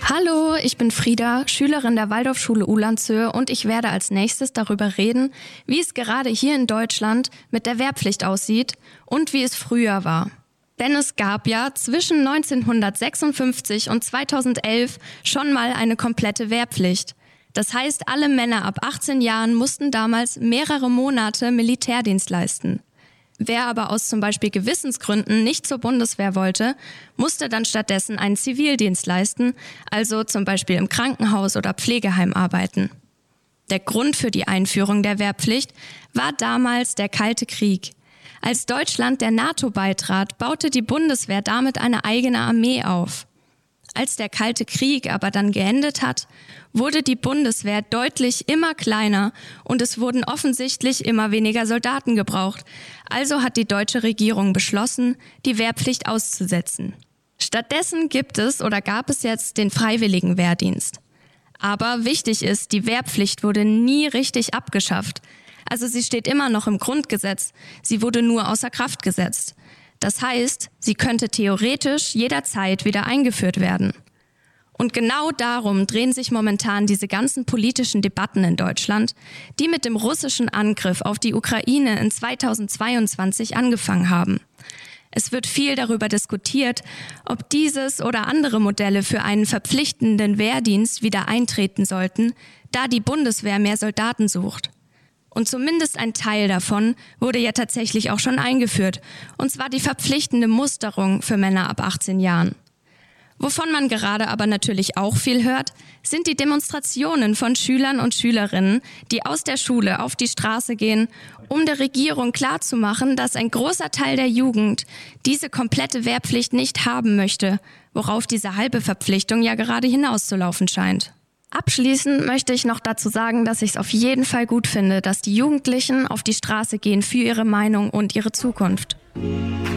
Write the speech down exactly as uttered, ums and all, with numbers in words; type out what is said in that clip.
Hallo, ich bin Frieda, Schülerin der Waldorfschule Uhlandshöhe und ich werde als nächstes darüber reden, wie es gerade hier in Deutschland mit der Wehrpflicht aussieht und wie es früher war. Denn es gab ja zwischen neunzehnhundertsechsundfünfzig und zweitausendelf schon mal eine komplette Wehrpflicht. Das heißt, alle Männer ab achtzehn Jahren mussten damals mehrere Monate Militärdienst leisten. Wer aber aus zum Beispiel Gewissensgründen nicht zur Bundeswehr wollte, musste dann stattdessen einen Zivildienst leisten, also zum Beispiel im Krankenhaus oder Pflegeheim arbeiten. Der Grund für die Einführung der Wehrpflicht war damals der Kalte Krieg. Als Deutschland der NATO beitrat, baute die Bundeswehr damit eine eigene Armee auf. Als der Kalte Krieg aber dann geendet hat, wurde die Bundeswehr deutlich immer kleiner und es wurden offensichtlich immer weniger Soldaten gebraucht. Also hat die deutsche Regierung beschlossen, die Wehrpflicht auszusetzen. Stattdessen gibt es oder gab es jetzt den freiwilligen Wehrdienst. Aber wichtig ist, die Wehrpflicht wurde nie richtig abgeschafft. Also sie steht immer noch im Grundgesetz, sie wurde nur außer Kraft gesetzt. Das heißt, sie könnte theoretisch jederzeit wieder eingeführt werden. Und genau darum drehen sich momentan diese ganzen politischen Debatten in Deutschland, die mit dem russischen Angriff auf die Ukraine in zweitausendzweiundzwanzig angefangen haben. Es wird viel darüber diskutiert, ob dieses oder andere Modelle für einen verpflichtenden Wehrdienst wieder eintreten sollten, da die Bundeswehr mehr Soldaten sucht. Und zumindest ein Teil davon wurde ja tatsächlich auch schon eingeführt, und zwar die verpflichtende Musterung für Männer ab achtzehn Jahren. Wovon man gerade aber natürlich auch viel hört, sind die Demonstrationen von Schülern und Schülerinnen, die aus der Schule auf die Straße gehen, um der Regierung klarzumachen, dass ein großer Teil der Jugend diese komplette Wehrpflicht nicht haben möchte, worauf diese halbe Verpflichtung ja gerade hinauszulaufen scheint. Abschließend möchte ich noch dazu sagen, dass ich es auf jeden Fall gut finde, dass die Jugendlichen auf die Straße gehen für ihre Meinung und ihre Zukunft.